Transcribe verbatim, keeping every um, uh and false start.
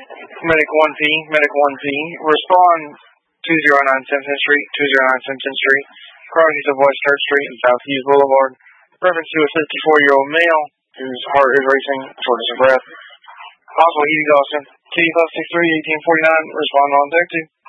Medic one P, Medic one P, respond two oh nine Simpson Street, two oh nine Simpson Street, crossings of West third Street and Southeast Boulevard. Reference to a fifty-four-year-old male whose heart is racing, shortness of breath. Possible heat exhaustion. T plus six three, eighteen forty-nine, respond on deck two.